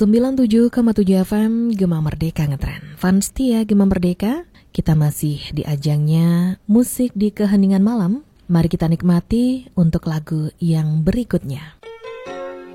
97,7 FM Gema Merdeka ngetren. Fans setia Gema Merdeka, kita masih di ajangnya musik di keheningan malam. Mari kita nikmati untuk lagu yang berikutnya.